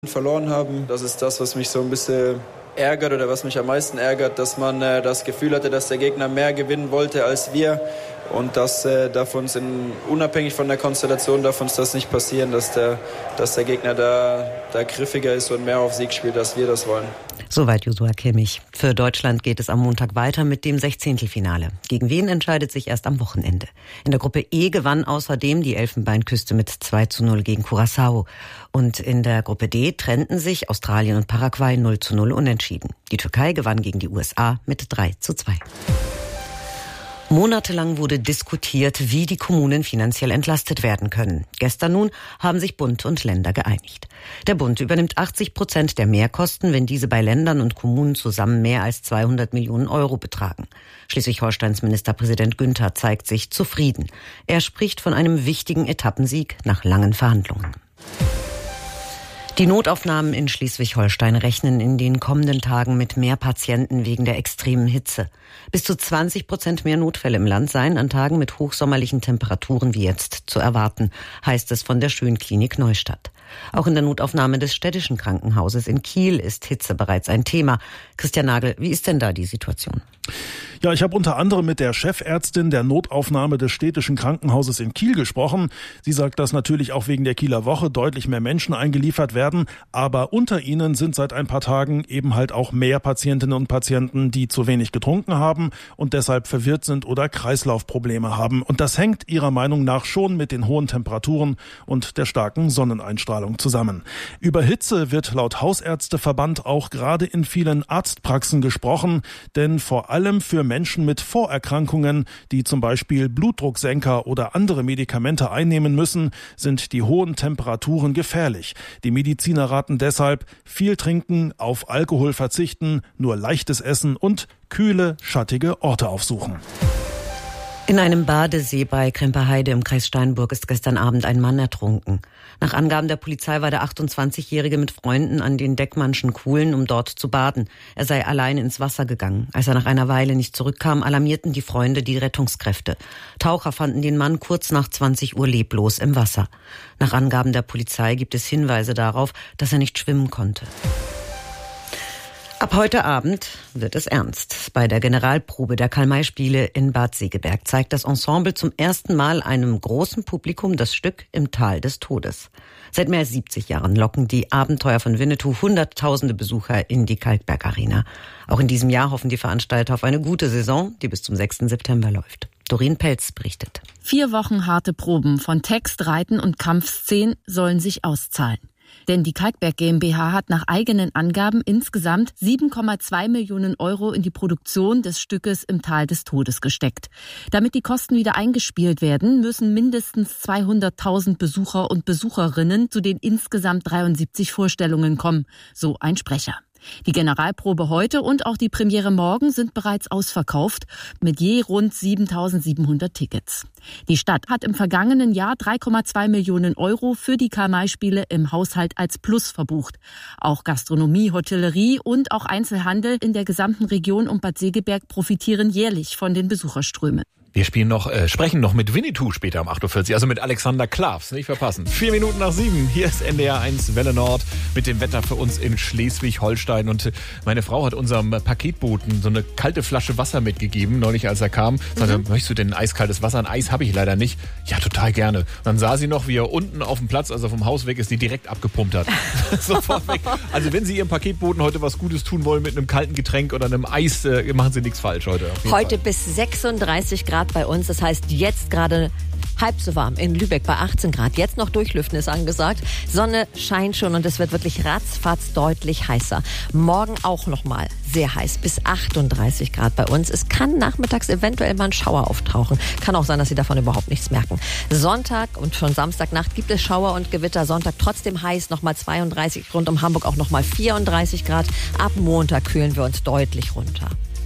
verloren haben. Das ist das, was mich so ein bisschen ärgert oder was mich am meisten ärgert, dass man das Gefühl hatte, dass der Gegner mehr gewinnen wollte als wir und das darf uns unabhängig von der Konstellation darf uns das nicht passieren, dass der Gegner da griffiger ist und mehr auf Sieg spielt, als wir das wollen. Soweit Joshua Kimmich. Für Deutschland geht es am Montag weiter mit dem 16. Gegen wen entscheidet sich erst am Wochenende. In der Gruppe E gewann außerdem die Elfenbeinküste mit 2:0 gegen Curaçao. Und in der Gruppe D trennten sich Australien und Paraguay 0:0 unentschieden. Die Türkei gewann gegen die USA mit 3:2. Monatelang wurde diskutiert, wie die Kommunen finanziell entlastet werden können. Gestern nun haben sich Bund und Länder geeinigt. Der Bund übernimmt 80% der Mehrkosten, wenn diese bei Ländern und Kommunen zusammen mehr als 200 Millionen Euro betragen. Schleswig-Holsteins Ministerpräsident Günther zeigt sich zufrieden. Er spricht von einem wichtigen Etappensieg nach langen Verhandlungen. Die Notaufnahmen in Schleswig-Holstein rechnen in den kommenden Tagen mit mehr Patienten wegen der extremen Hitze. Bis zu 20% mehr Notfälle im Land seien an Tagen mit hochsommerlichen Temperaturen wie jetzt zu erwarten, heißt es von der Schönklinik Neustadt. Auch in der Notaufnahme des städtischen Krankenhauses in Kiel ist Hitze bereits ein Thema. Christian Nagel, wie ist denn da die Situation? Ja, ich habe unter anderem mit der Chefärztin der Notaufnahme des städtischen Krankenhauses in Kiel gesprochen. Sie sagt, dass natürlich auch wegen der Kieler Woche deutlich mehr Menschen eingeliefert werden. Aber unter ihnen sind seit ein paar Tagen eben halt auch mehr Patientinnen und Patienten, die zu wenig getrunken haben und deshalb verwirrt sind oder Kreislaufprobleme haben. Und das hängt ihrer Meinung nach schon mit den hohen Temperaturen und der starken Sonneneinstrahlung zusammen. Über Hitze wird laut Hausärzteverband auch gerade in vielen Arztpraxen gesprochen, denn vor allem für Menschen mit Vorerkrankungen, die zum Beispiel Blutdrucksenker oder andere Medikamente einnehmen müssen, sind die hohen Temperaturen gefährlich. Die Mediziner raten deshalb, viel trinken, auf Alkohol verzichten, nur leichtes Essen und kühle, schattige Orte aufsuchen. In einem Badesee bei Kremperheide im Kreis Steinburg ist gestern Abend ein Mann ertrunken. Nach Angaben der Polizei war der 28-Jährige mit Freunden an den Deckmannschen Kuhlen, um dort zu baden. Er sei allein ins Wasser gegangen. Als er nach einer Weile nicht zurückkam, alarmierten die Freunde die Rettungskräfte. Taucher fanden den Mann kurz nach 20 Uhr leblos im Wasser. Nach Angaben der Polizei gibt es Hinweise darauf, dass er nicht schwimmen konnte. Ab heute Abend wird es ernst. Bei der Generalprobe der Karl-May-Spiele in Bad Segeberg zeigt das Ensemble zum ersten Mal einem großen Publikum das Stück Im Tal des Todes. Seit mehr als 70 Jahren locken die Abenteuer von Winnetou hunderttausende Besucher in die Kalkberg Arena. Auch in diesem Jahr hoffen die Veranstalter auf eine gute Saison, die bis zum 6. September läuft. Doreen Pelz berichtet. 4 Wochen harte Proben von Text, Reiten und Kampfszenen sollen sich auszahlen. Denn die Kalkberg GmbH hat nach eigenen Angaben insgesamt 7,2 Millionen Euro in die Produktion des Stückes Im Tal des Todes gesteckt. Damit die Kosten wieder eingespielt werden, müssen mindestens 200.000 Besucher und Besucherinnen zu den insgesamt 73 Vorstellungen kommen, so ein Sprecher. Die Generalprobe heute und auch die Premiere morgen sind bereits ausverkauft, mit je rund 7.700 Tickets. Die Stadt hat im vergangenen Jahr 3,2 Millionen Euro für die Karl-May-Spiele im Haushalt als Plus verbucht. Auch Gastronomie, Hotellerie und auch Einzelhandel in der gesamten Region um Bad Segeberg profitieren jährlich von den Besucherströmen. Wir sprechen noch mit Winnetou später um 8.40 Uhr, also mit Alexander Klavs, nicht verpassen. 4 Minuten nach 7, hier ist NDR 1 Welle Nord mit dem Wetter für uns in Schleswig-Holstein. Und meine Frau hat unserem Paketboten so eine kalte Flasche Wasser mitgegeben, neulich als er kam. Sagte, möchtest du denn ein eiskaltes Wasser? Ein Eis habe ich leider nicht. Ja, total gerne. Und dann sah sie noch, wie er unten auf dem Platz, also vom Haus weg ist, die direkt abgepumpt hat. Sofort weg. Also wenn Sie Ihrem Paketboten heute was Gutes tun wollen mit einem kalten Getränk oder einem Eis, machen Sie nichts falsch heute. Heute bis 36 Grad bei uns, das heißt jetzt gerade halb so warm in Lübeck bei 18 Grad. Jetzt noch durchlüften ist angesagt. Sonne scheint schon und es wird wirklich ratzfatz deutlich heißer. Morgen auch nochmal sehr heiß, bis 38 Grad bei uns. Es kann nachmittags eventuell mal ein Schauer auftauchen. Kann auch sein, dass Sie davon überhaupt nichts merken. Sonntag und schon Samstagnacht gibt es Schauer und Gewitter. Sonntag trotzdem heiß, nochmal 32, rund um Hamburg auch nochmal 34 Grad. Ab Montag kühlen wir uns deutlich runter.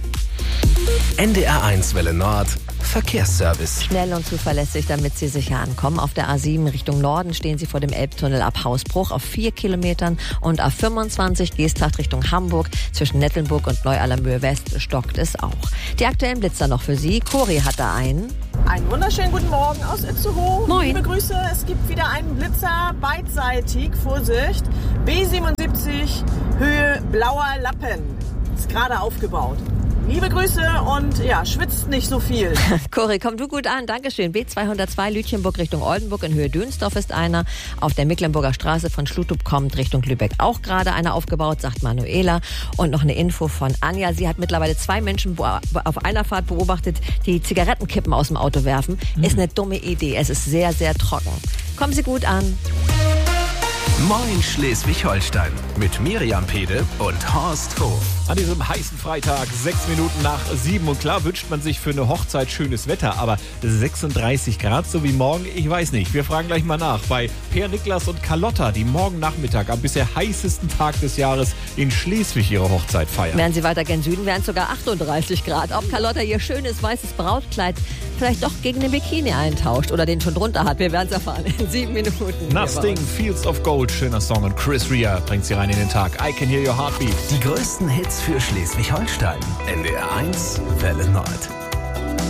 NDR 1 Welle Nord Verkehrsservice. Schnell und zuverlässig, damit Sie sicher ankommen. Auf der A7 Richtung Norden stehen Sie vor dem Elbtunnel ab Hausbruch auf 4 Kilometern und A25 Geesthacht Richtung Hamburg zwischen Nettelnburg und Neu-Allermöhe West stockt es auch. Die aktuellen Blitzer noch für Sie. Cori hat da einen. Einen wunderschönen guten Morgen aus Itzehoe. Moin. Liebe Grüße, es gibt wieder einen Blitzer, beidseitig, Vorsicht. B77, Höhe Blauer Lappen. Ist gerade aufgebaut. Liebe Grüße und ja, schwitzt nicht so viel. Cory, komm du gut an, Dankeschön. B202 Lütjenburg Richtung Oldenburg in Höhe Dönsdorf ist einer. Auf der Mecklenburger Straße von Schlutub kommt Richtung Lübeck auch gerade einer aufgebaut, sagt Manuela. Und noch eine Info von Anja. Sie hat mittlerweile 2 Menschen auf einer Fahrt beobachtet, die Zigarettenkippen aus dem Auto werfen. Ist eine dumme Idee. Es ist sehr, sehr trocken. Kommen Sie gut an. Moin Schleswig-Holstein mit Miriam Pede und Horst Hof. An diesem heißen Freitag, 6 Minuten nach 7. Und klar wünscht man sich für eine Hochzeit schönes Wetter, aber 36 Grad, so wie morgen, ich weiß nicht. Wir fragen gleich mal nach bei Per, Niklas und Carlotta, die morgen Nachmittag am bisher heißesten Tag des Jahres in Schleswig ihre Hochzeit feiern. Wären Sie weiter gen Süden, wären es sogar 38 Grad. Ob Carlotta ihr schönes weißes Brautkleid vielleicht doch gegen den Bikini eintauscht oder den schon drunter hat, wir werden es erfahren in 7 Minuten. Nothing, Fields of Gold, schöner Song. Und Chris Rea bringt sie rein in den Tag. I Can Hear Your Heartbeat. Die größten Hits für Schleswig-Holstein. NDR 1, Welle Nord.